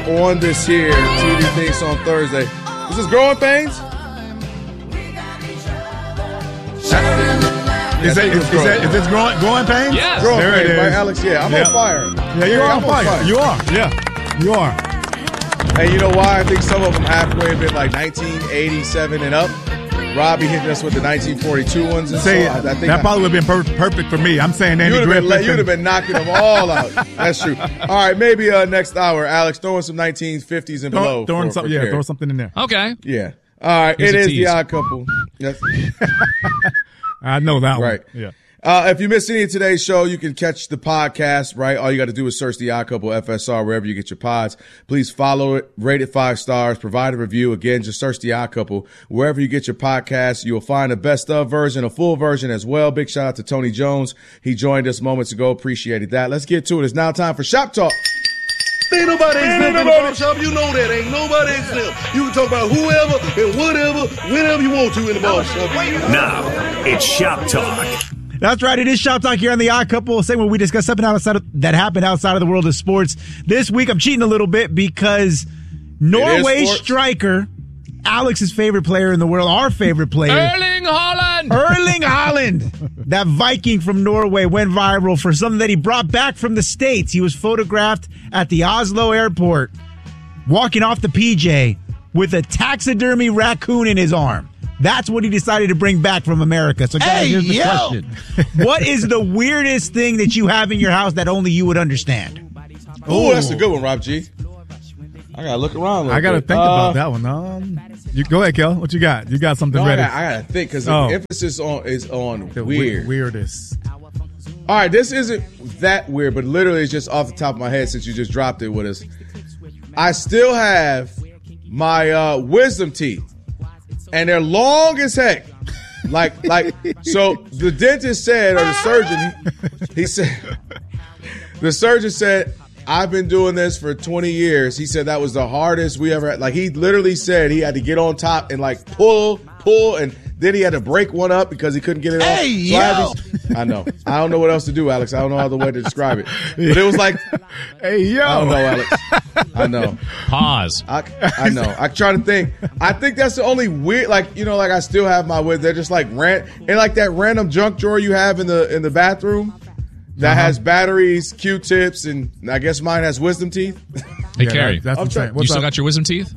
on this here TV thing on Thursday. Is this Growing Pains? Is this Growing Pains? Yes. Growing there Pains it by is. Alex. Yeah, I'm on fire. Yeah, you're on fire. You are. Yeah, you are. Hey, you know why? I think some of them halfway have been like 1987 and up. Robbie hitting us with the 1942 ones. And Say, so I think that probably would have been perfect for me. I'm saying Andy Griffith. You'd have been knocking them all out. That's true. All right, maybe next hour, Alex, throwing some 1950s and below. Throw something in there. Okay. Yeah. All right, Here's it a is tease. The Odd Couple. Yes. I know that one. Right. Yeah. If you missed any of today's show, you can catch the podcast, right? All you got to do is search The Odd Couple FSR wherever you get your pods. Please follow it, rate it 5 stars, provide a review. Again, just search The Odd Couple wherever you get your podcasts. You'll find a best of version, a full version as well. Big shout out to Tony Jones. He joined us moments ago. Appreciated that. Let's get to it. It's now time for Shop Talk. Ain't nobody exempt in the barbershop. You know that. Ain't nobody exempt. You can talk about whoever and whatever, whenever you want to in the barbershop. Now, it's Shop Talk. That's right. It is Shop Talk here on The Odd Couple, a segment where we discuss something that happened outside of the world of sports. This week, I'm cheating a little bit because Norway striker, Alex's favorite player in the world, our favorite player, Erling Haaland, that Viking from Norway, went viral for something that he brought back from the States. He was photographed at the Oslo airport, walking off the PJ with a taxidermy raccoon in his arm. That's what he decided to bring back from America. So, guys, here's the question. What is the weirdest thing that you have in your house that only you would understand? Oh, that's a good one, Rob G. I got to look around a little I got to bit. think about that one. You go ahead, Kel. What you got? You got something ready? I got to think because the emphasis is on The weird. weirdest. All right, this isn't that weird, but literally it's just off the top of my head since you just dropped it with us. I still have my wisdom teeth, and they're long as heck. Like, so the dentist said, or the surgeon, he said, the surgeon said, I've been doing this for 20 years. He said that was the hardest we ever had. Like, he literally said he had to get on top and like pull, and then he had to break one up because he couldn't get it off. I know. I don't know what else to do, Alex. I don't know other way to describe it. But it was like, hey, yo. I don't know, Alex. I know. Pause. I know. I try to think. I think that's the only weird, like, you know, like I still have my with. They're just like and like that random junk drawer you have in the bathroom that has batteries, Q-tips, and I guess mine has wisdom teeth. Hey, Carrie, that's what I'm saying. you still got your wisdom teeth?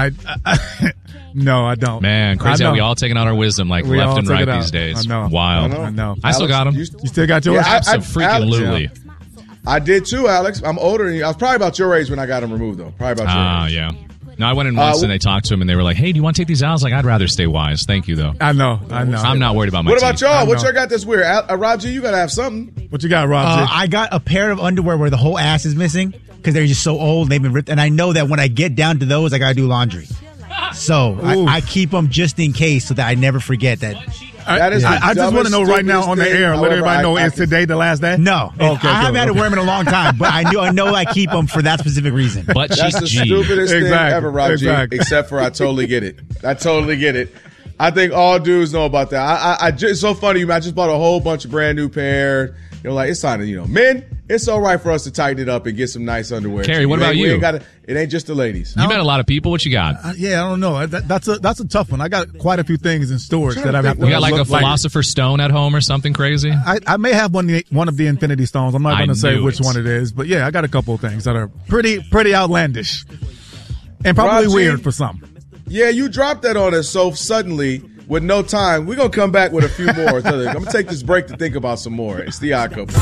No, I don't. Man, crazy how we all taking out our wisdom like We left all and take right it out. these days. I know. Wild. I know. I still got them. You You still got yours? Yeah, Absolutely. I did too, Alex. I'm older than you. I was probably about your age when I got them removed, though. Probably about your age. Yeah. No, I went in once and they talked to him and they were like, hey, do you want to take these out? I was like, I'd rather stay wise. Thank you, though. I know. I'm not worried about my What teeth. about y'all? What know. y'all got this weird? Rob G, you got to have something. What you got, Rob? I got a pair of underwear where the whole ass is missing because they're just so old. They've been ripped. And I know that when I get down to those, I got to do laundry. So I keep them just in case so that I never forget that. That is I just want to know right now on the air, let everybody know, is today the last day? No. Okay, I haven't had to wear them in a long time, but I know I keep them for that specific reason. But That's the G. stupidest thing Exactly. ever, Rob Exactly. G, except for I totally get it. I totally get it. I think all dudes know about that. I just, it's so funny. I just bought a whole bunch of brand new pair. You know, like it's time to, men, it's all right for us to tighten it up and get some nice underwear. Carrie, what about you? It ain't just the ladies. You met a lot of people. What you got? Yeah, I don't know. That's a tough one. I got quite a few things in storage that I have to You got like a look Philosopher's Stone at home or something crazy? I may have one of the Infinity Stones. I'm not going to say knew which it. one it is, but yeah, I got a couple of things that are pretty outlandish and probably Rob G, weird for some. Yeah, you dropped that on us so suddenly with no time. We're going to come back with a few more. I'm going to take this break to think about some more. It's The Odd Couple.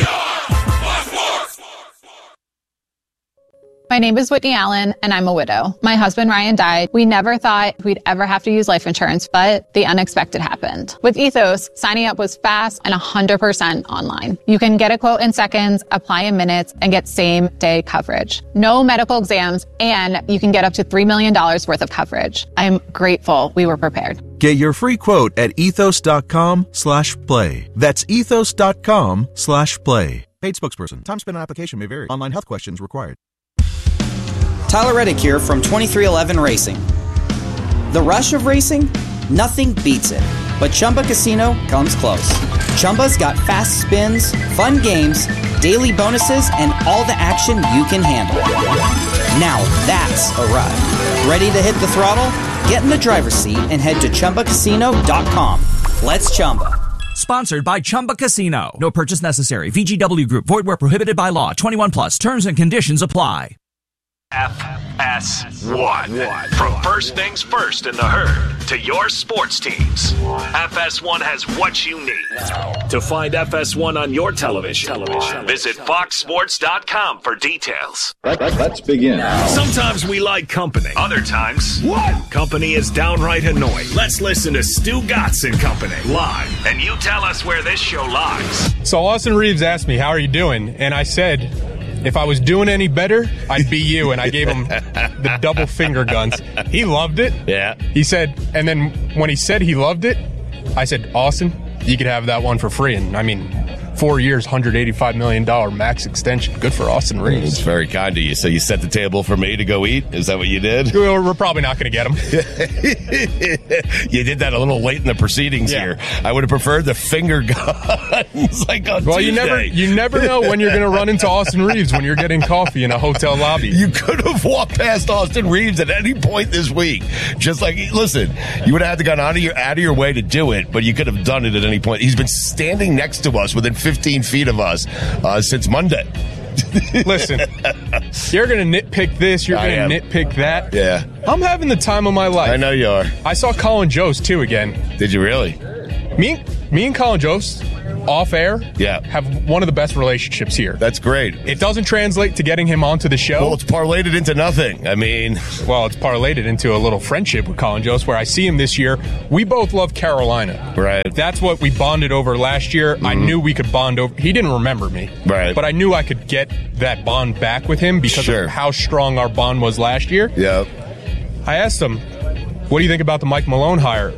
My name is Whitney Allen, and I'm a widow. My husband, Ryan, died. We never thought we'd ever have to use life insurance, but the unexpected happened. With Ethos, signing up was fast and 100% online. You can get a quote in seconds, apply in minutes, and get same-day coverage. No medical exams, and you can get up to $3 million worth of coverage. I'm grateful we were prepared. Get your free quote at ethos.com/play. That's ethos.com/play. Paid spokesperson. Time spent on application may vary. Online health questions required. Tyler Reddick here from 2311 Racing. The rush of racing? Nothing beats it. But Chumba Casino comes close. Chumba's got fast spins, fun games, daily bonuses, and all the action you can handle. Now that's a ride. Ready to hit the throttle? Get in the driver's seat and head to ChumbaCasino.com. Let's Chumba. Sponsored by Chumba Casino. No purchase necessary. VGW Group. Void where prohibited by law. 21 plus. Terms and conditions apply. FS1. From first things first in the herd to your sports teams, FS1 has what you need. To find FS1 on your television, visit foxsports.com for details. Let's begin. Sometimes we like company. Other times, company is downright annoying. Let's listen to Stu Gatz and Company live, and you tell us where this show lies. So Austin Reeves asked me, how are you doing? And I said, if I was doing any better, I'd be you. And I gave him the double finger guns. He loved it. Yeah. He said, and then when he said he loved it, I said, Austin, you could have that one for free. And I mean, 4 years, $185 million max extension. Good for Austin Reeves. It's very kind of you. So you set the table for me to go eat? Is that what you did? We're probably not going to get him. You did that a little late in the proceedings here. I would have preferred the finger guns like on Tuesday. You never know when you're going to run into Austin Reeves when you're getting coffee in a hotel lobby. You could have walked past Austin Reeves at any point this week. Just like, listen, you would have had to gone out of your way to do it, but you could have done it at any point. He's been standing next to us within 15 feet of us since Monday. Listen, you're going to nitpick this, you're going to nitpick that. Yeah. I'm having the time of my life. I know you are. I saw Colin Jost, too, again. Did you really? Me and Colin Jost, off air, have one of the best relationships here. That's great. It doesn't translate to getting him onto the show. Well, it's parlayed it into nothing. I mean... Well, it's parlayed it into a little friendship with Colin Jost, where I see him this year. We both love Carolina. Right. That's what we bonded over last year. I knew we could bond over... He didn't remember me. Right. But I knew I could get that bond back with him because of how strong our bond was last year. Yep. I asked him, what do you think about the Mike Malone hire?